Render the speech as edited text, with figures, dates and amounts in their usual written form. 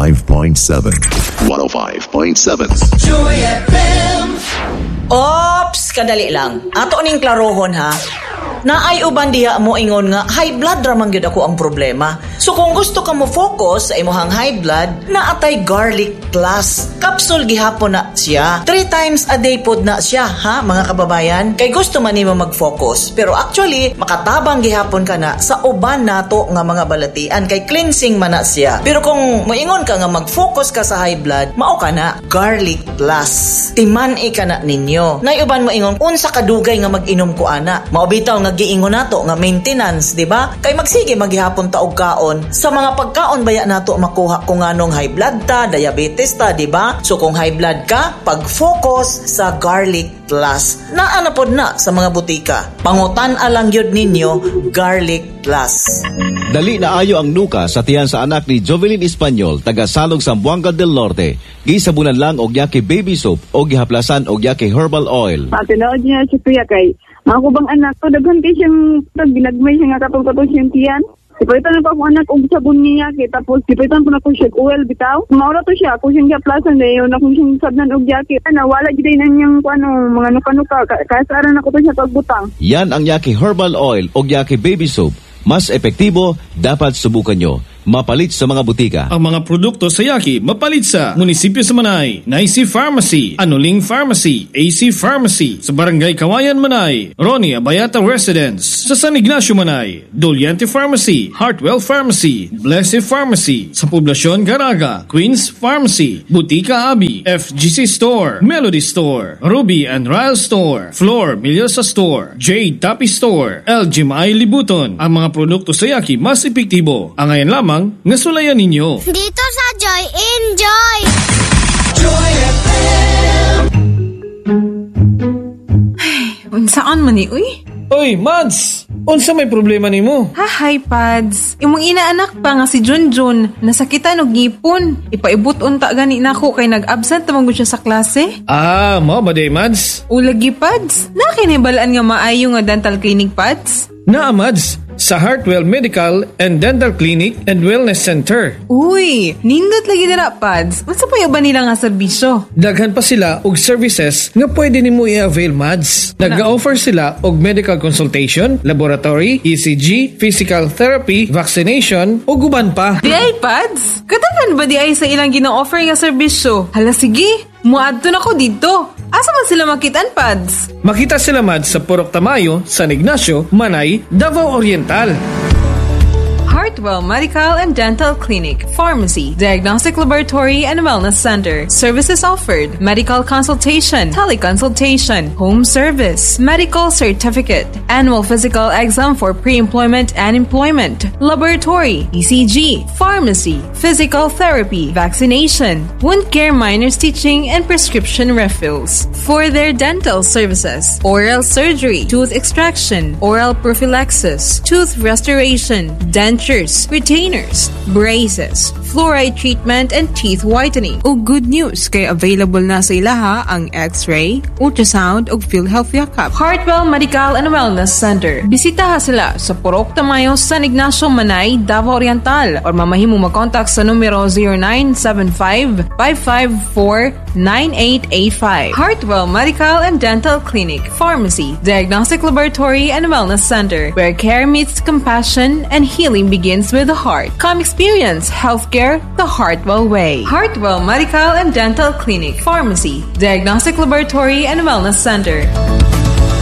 105.7. 105.7. Joy FM. Ops, kadali lang. Ato ning klarohon ha. Naay uban diha mo ingon nga high blood ra man gyud ako ang problema. So kung gusto ka mo focus sa imong high blood, naatay garlic plus. Capsule gihapon na siya. 3 times a day pod na siya ha mga kababayan. Kay gusto man nimo mag-focus, pero actually makatabang gihapon ka na sa uban nato nga mga balatian kay cleansing man na siya. Pero kung moingon ka nga mag-focus ka sa high blood, mao ka na garlic plus. Timan-i ka na ninyo. Nay uban mo ingon unsa kadugay nga mag-inom ko ana. Maobitaw nga giingon nato nga maintenance, di ba? Kay magsige maghihapon ta og kaon. Sa mga pagkaon baya nato makuha kung anong high blood ta, diabetes ta, di ba? So kung high blood ka, pag-focus sa garlic plus. Naa na pod na sa mga butika. Pangutan alang yun ninyo, garlic plus. Dali na ayo ang nuka sa tiyan sa anak ni Jovelyn Espanyol, taga Salog, Zamboanga del Norte. Gisabunan lang og yaki baby soap o gihaplasan og yaki herbal oil. Patinood niya si Kuya kay mga kubang anak to, daghan kay siyang ginagmay siya nga katong siyang tiyan. Sipitan na pa ako anak og sabon niya kay tapos sipitan po na ko siya oil bitaw. Maura to siya kung siyang gihaplasan dayon na kung siyang sabnan og yaki. Wala gid na niyang mga nuka-nuka kasaran na ko to siya pagbutang. Yan ang yaki herbal oil o yaki baby soap. Mas epektibo, dapat subukan nyo. Mapalit sa mga butika. Ang mga produkto sa Yaki mapalit sa Munisipyo sa Manay, Naisi Pharmacy, Anuling Pharmacy, AC Pharmacy, sa Barangay Kawayan Manay, Ronnie Abayata Residence, sa San Ignacio Manay, Doliente Pharmacy, Hartwell Pharmacy, Blessed Pharmacy, sa Poblasyon Garaga, Queens Pharmacy, Butika Abi, FGC Store, Melody Store, Ruby and Ryle Store, Flor Milyosa Store, Jade Tapi Store, LG May Libuton. Ang mga produkto sa Yaki mas epektibo. Ang ngayon lamang nasulayan ninyo. Dito sa Joy, enjoy! Joy FM. Ay, unsaan man ni, uy? Oy, Mads! Unsa may problema nimo? Hi, Pads. Imong inaanak pa nga si Junjun, nasakitan og ngipon. Ipaibot unta gani nako kay nag-absent tamang siya sa klase. Mao ba day, Mads? Ulagi, Pads. Nakinibalaan nga maayo nga dental clinic, Pads. Naa, Mads. Sa Hartwell Medical and Dental Clinic and Wellness Center. Uy, nindot lagi dira, Pads. Unsa pa ba nila nga serbisyo? Daghan pa sila og services nga pwede nimo i-avail, Mads. Nag-offer sila og medical consultation, laboratory, ECG, physical therapy, vaccination ug uban pa. Di ay, Pads? Katagan ba di ay sa ilang gina-offer nga serbisyo? Hala, sige. Muadto na ko dito. Asa man sila makitaan, Pads? Makita sila, Mads, sa Purok Tamayo, San Ignacio, Manay, Davao Oriental. Hartwell Medical and Dental Clinic, Pharmacy, Diagnostic Laboratory and Wellness Center. Services offered: medical consultation, teleconsultation, home service, medical certificate, annual physical exam for pre-employment and employment, laboratory, ECG, pharmacy, physical therapy, vaccination, wound care, minor stitching, and prescription refills. For their dental services: oral surgery, tooth extraction, oral prophylaxis, tooth restoration, dentures, retainers, braces, fluoride treatment, and teeth whitening. O good news, kay available na sa ilaha ang X-ray, ultrasound, ug PhilHealth Yakap. Hartwell Medical and Wellness Center. Bisitaha sila sa Purok Tamayo, San Ignacio, Manay, Davao Oriental, or mamahimo mag-contact sa numero 0975-554-9885. Hartwell Medical and Dental Clinic, Pharmacy, Diagnostic Laboratory and Wellness Center, where care meets compassion and healing begins with the heart. Come experience healthcare the Hartwell way. Hartwell Medical and Dental Clinic, Pharmacy, Diagnostic Laboratory and Wellness Center.